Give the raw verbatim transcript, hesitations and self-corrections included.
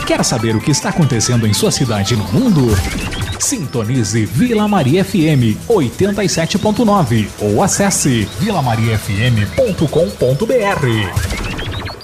Quer saber o que está acontecendo em sua cidade e no mundo? Sintonize Vila Maria F M oitenta e sete ponto nove ou acesse vila maria f m ponto com ponto b r.